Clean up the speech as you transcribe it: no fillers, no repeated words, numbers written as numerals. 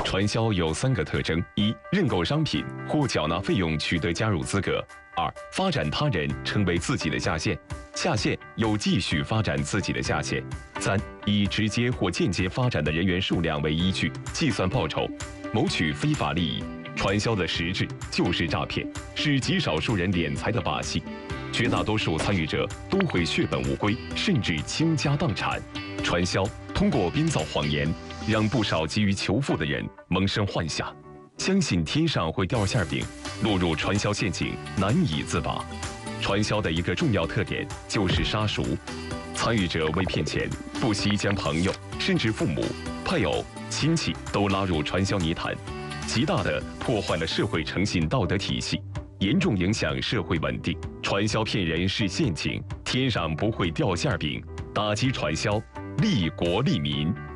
传销有3个特征：一、认购商品或缴纳费用取得加入资格；二、发展他人成为自己的下线，下线有继续发展自己的下线；三、以直接或间接发展的人员数量为依据计算报酬，谋取非法利益。传销的实质就是诈骗，是极少数人敛财的把戏，绝大多数参与者都会血本无归，甚至倾家荡产。传销通过编造谎言，让不少急于求富的人萌生幻想，相信天上会掉馅饼，落入传销陷阱难以自拔。传销的一个重要特点就是杀熟，参与者为骗钱，不惜将朋友甚至父母、配偶、亲戚都拉入传销泥潭，极大地破坏了社会诚信道德体系，严重影响社会稳定。传销骗人是陷阱，天上不会掉馅饼。打击传销，利国利民。